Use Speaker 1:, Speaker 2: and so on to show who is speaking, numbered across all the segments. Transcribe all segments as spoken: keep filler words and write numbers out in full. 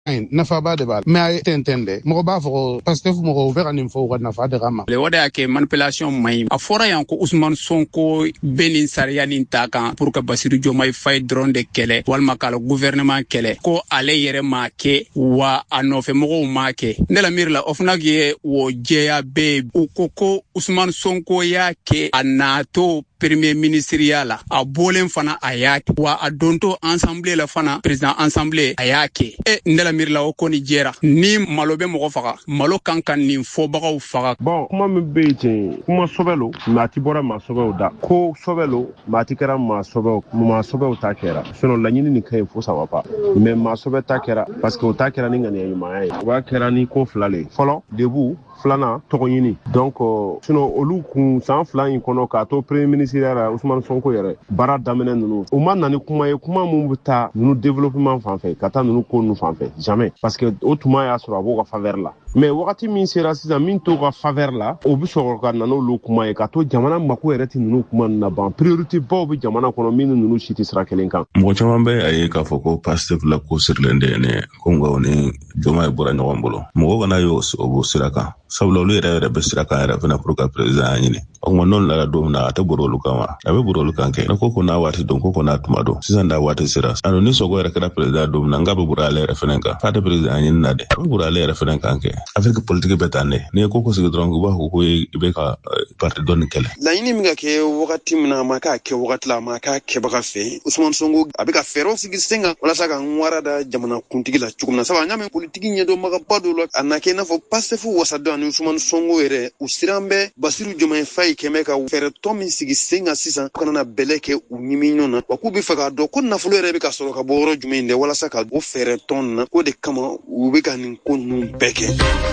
Speaker 1: nafa ba de ba mais tentende mo ba fo Pastef mo be ganin fo nafa de gama
Speaker 2: le wada ke manipulation mai afora yan ko Ousmane Sonko benin sariyanin takan pour que Bassirou Diomaye Faye drone de kele walma kala gouvernement kele ko ale yere ma ke wa anofe mo ma ke ne la mirla ofnagi wo jeya be ko ko Ousmane Sonko ya ke anato premier ministériel a bolen fana ayaki wa adonto assemblée la fana président assemblée ayaki e ndela mirla o koni jera ni malobe mo faga malo kankan ni fo bagaw faga
Speaker 3: bon kuma me beete kuma sobelo mati bora ma sobelo da ko sobelo mati kera ma sobelo ma sobelo ta kera sono la nyini ni kay fo sawa pa mais ma sobelo ta kera parce que o ta kera ni ngani ayuma ay wa kera ni ko flale folo debu flana togoyini donc sinon olu kun san flan kono ka to premier ministre ara Ousmane Sonko yere bara damene nunu o man nani kuma ye kuma mun buta nunu développement fanfé kata nunu ko nu fanfé jamais parce que otuma ya sura bo ka faveur la mais wakati min sera sisa min to ka faveur la o bi so ka nanu lu kuma ye ka to jamana mako yere ti nunu kuma na ban priorité bo bi jamana kono min nunu shiti sira kelen kan
Speaker 4: mo chama be ay ka foko Pastef la ko sirlende ne ko ngawni Diomaye bora nyawon bolo mo gana yo so bo siraka sabula lu yere be siraka yere fina pour ka président nyini o mo non la do na ta boro lu kama abe boro lu kanke na koko na wati don koko na tumado sisan da wati sira ano ni so go yere kada président do na ngabe bura le yere fina ka fata président nyini na de abe bura le yere fina kanke avec politique betane ne koko sigi dron ba ko be ka parti don kele
Speaker 5: la yini mi ga ke wakati mna maka ke wakati la maka ke baka fe Ousmane Sonko abe ka fero sigi senga wala saka ngwara da jamana kuntigi la chukumna saba nyame politique nyedo maga badolo anake na fo Pastef wasado ni Ousmane Sonko ere usirambe Bassirou Diomaye Faye kemeka fere tomi sigi senga sisa kana na beleke unyimino na wakubi faka do ko na fulo ere be ka soro ka boro jumende wala saka o fere ton ko de kama ube ka nin ko nu beke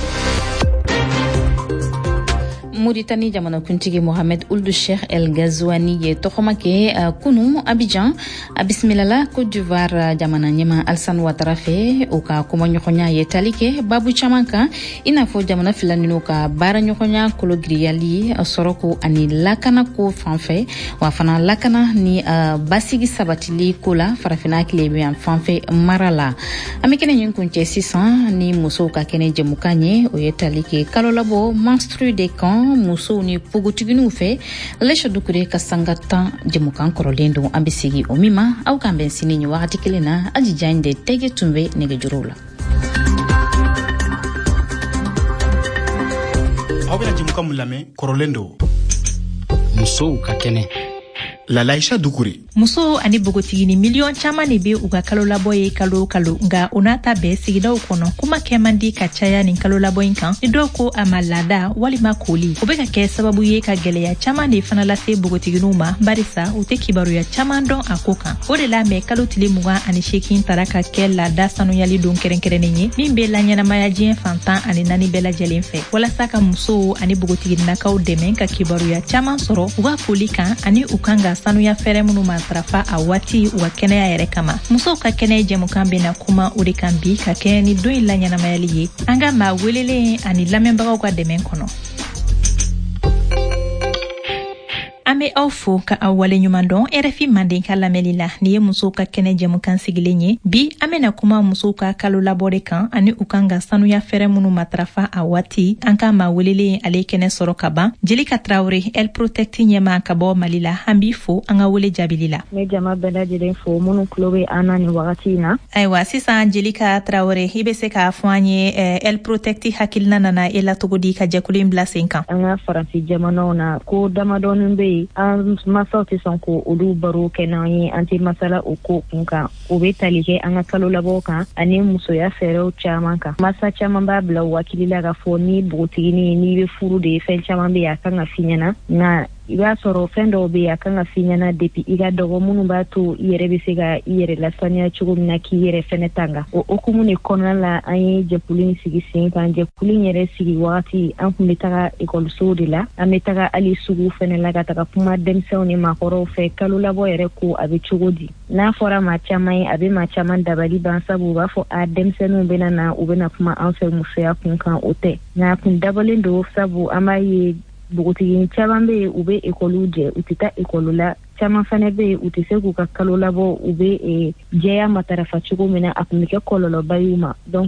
Speaker 6: Mauritanie jamana kuntigi Mohamed Ould Cheikh El Ghazouani ye tokhomake uh, kunu Abidjan abismilala Côte d'Ivoire jamana nyema Alassane Ouattara fe uka kuma nyokonya ye talike babu chamanka inafo jamana filanino ka bara nyokonya kologriyali uh, soroko ani lakana ko fanfe wafana lakana ni uh, basigi sabatili kola farafina kilebe en fanfe marala amikene nyunkunche six cents ni muso ka kene jemukanye o ye talike kalolabo menstru de camps muso ni pogotiginu fe lesha dukure kasangata jemukan korolendo ambisigi omima au kambensini ni wakati kelena ajijande tege tumbe nege jurula
Speaker 7: au bena jemukan mulame korolendo
Speaker 8: muso ka kene
Speaker 7: la Laisha Dukure
Speaker 9: muso ani bogotigini million chama ni be uga kalo laboye kalo kalo nga unata be sigida ukono kuma kemandi kachaya ni kalo laboyin kan ni doko amalada wali makoli obeka ke sababu ye ka gele ya chama ni fana la se bogotiginu ma barisa ute kibaru ya chama don akoka ode la me kalo tilimuga ani shekin taraka ke la da sanu yali don kerenkerenenye mimbe la nyana maya jien fantan ani nani bela jelen fe wala saka muso ani bogotigini na ka demen ka kibaru ya chama soro uga kolika ani ukanga sanu ya fere munu matrafa awati wa kene ya yere kama muso ka kene jemukambe na kuma uri kambi ka kene ni do ilanya na mayali anga ma welele ani lamemba kwa demen kono ame awfo ka awale nyumandon R F I mandin kala melila ni muso ka kene jemukan sigilenye bi amena kuma muso ka kalo labore kan ani ukanga sanu ya fere munu matrafa awati anka ma welele ale kene soro kaba Jelika Traoré el protecti nyema kabo malila hambi fo anga wele jabilila
Speaker 10: me jama bela jelen fo munu klobe anani wakati na
Speaker 9: aywa sisa Jelika Traoré ibese ka afwanye eh, el protecti hakilna nana ela togodi ka jakulim blasenka
Speaker 10: anga faransi jamano na ko damadon be Um, masauti sonko olu baro kenan anti masala uko kunka ube talike anga kalo laboka ani muso ya fere chaman ka masa chaman ba bla wakili la ga foni botini ni be furu de fel chaman be akanga finyana na iba soro fendo be akanga finyana depi iga dogo munu ba to yere be sega yere la sanya chugo na ki yere fenetanga o okumune konna la ay je pulin sigi sin kan je pulin yere sigi wati an kumitaga ekol sodila ametaga ali sugu fenela ga taka puma demsoni makoro fe kalula bo yere ko abi chugodi na fora ma chamai abi ma chaman dabali ban sabu ba fo a demsenu bena na ubena puma an fe museya kun kan ote na kun dabalindo sabu amaye bugutigi chabambe ube ekoluje utita ekolula caman fana bɛ yen u tɛ se k'u ka kalo labɔ u bɛ jɛya matarafa cogo min na a tun bɛ kɛ kɔlɔlɔba y'u ma donc